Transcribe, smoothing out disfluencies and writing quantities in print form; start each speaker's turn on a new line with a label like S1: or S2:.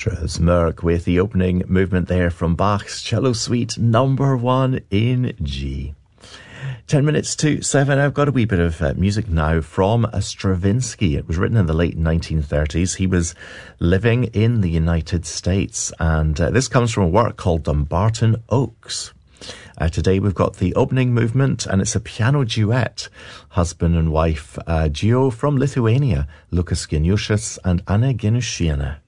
S1: Strasberg with the opening movement there from Bach's Cello Suite number 1 in G. 10 minutes to 7. I've got a wee bit of music now from Stravinsky. It was written in the late 1930s. He was living in the United States, and this comes from a work called Dumbarton Oaks. Today we've got the opening movement, and it's a piano duet. Husband and wife duo from Lithuania, Lukas Geniushas and Anna Genushiana.